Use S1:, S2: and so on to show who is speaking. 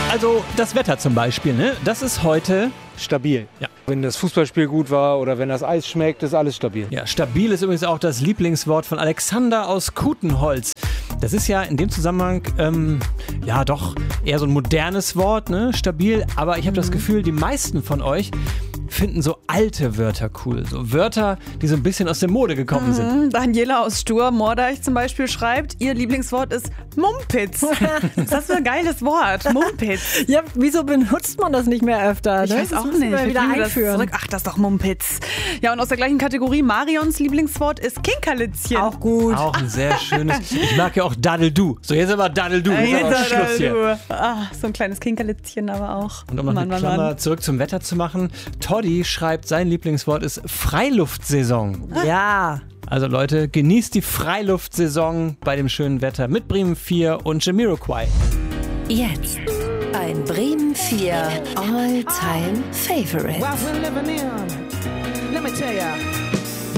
S1: Also das Wetter zum Beispiel, ne? Das ist heute
S2: stabil.
S1: Ja.
S2: Wenn das Fußballspiel gut war oder wenn das Eis schmeckt, ist alles stabil.
S1: Ja, stabil ist übrigens auch das Lieblingswort von Alexander aus Kutenholz. Das ist ja in dem Zusammenhang, ja doch eher so ein modernes Wort, ne? Stabil. Aber ich habe das Gefühl, die meisten von euch finden so alte Wörter cool. So Wörter, die so ein bisschen aus der Mode gekommen sind.
S3: Daniela aus Stur-Mordeich zum Beispiel schreibt, ihr Lieblingswort ist Mumpitz. Das ist ein geiles Wort, Mumpitz.
S4: Ja, wieso benutzt man das nicht mehr öfter?
S3: Ich weiß auch nicht.
S4: Wir wieder
S3: bringen das
S4: einführen.
S3: zurück. Ach, das ist doch Mumpitz. Ja, und aus der gleichen Kategorie, Marions Lieblingswort ist Kinkerlitzchen.
S4: Auch gut.
S1: Auch ein sehr schönes. Ich mag ja auch Daddel-Du. So, jetzt aber Daddel-Du. Jetzt aber Schluss hier.
S3: So ein kleines Kinkerlitzchen aber auch.
S1: Und um noch eine Klammer zurück zum Wetter zu machen, Toddy schreibt, sein Lieblingswort ist Freiluftsaison.
S4: Ja.
S1: Also Leute, genießt die Freiluftsaison bei dem schönen Wetter mit Bremen 4 und Jamiroquai.
S5: Jetzt ein Bremen 4 All-Time Favorite.
S6: What we're living in, let me tell ya.